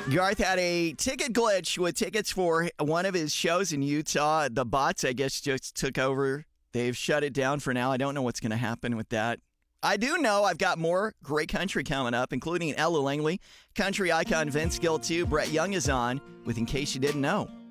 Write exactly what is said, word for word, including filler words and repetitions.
Garth had a ticket glitch with tickets for one of his shows in Utah. The bots, I guess, just took over. They've shut it down for now. I don't know what's going to happen with that. I do know I've got more great country coming up, including Ella Langley, country icon Vince Gill, too. Brett Young is on with In Case You Didn't Know.